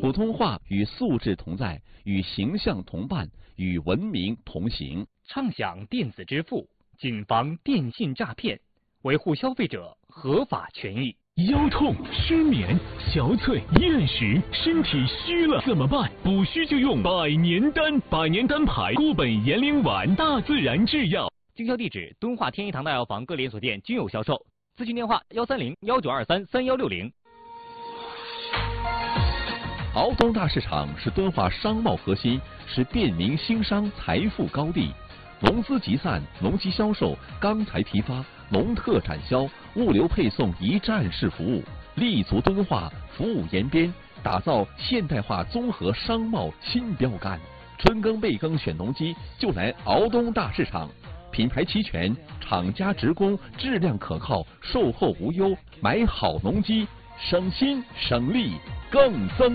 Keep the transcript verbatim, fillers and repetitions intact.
普通话与素质同在，与形象同伴，与文明同行。 畅享电子支付，谨防电信诈骗，维护消费者合法权益。 腰痛、失眠、憔悴、厌食，身体虚了怎么办？补虚就用百年丹，百年丹牌固本延龄丸，大自然制药。 经销地址：敦化天一堂大药房各连锁店均有销售。咨询电话：幺三零幺九二三三幺六零。 敖东大市场是敦化商贸核心，是便民兴商财富高地。农资集散、农机销售、钢材批发、农特展销、物流配送一站式服务，立足敦化，服务延边，打造现代化综合商贸新标杆。春耕备耕选农机，就来敖东大市场。品牌齐全，厂家直供，质量可靠，售后无忧，买好农机，省心省力更增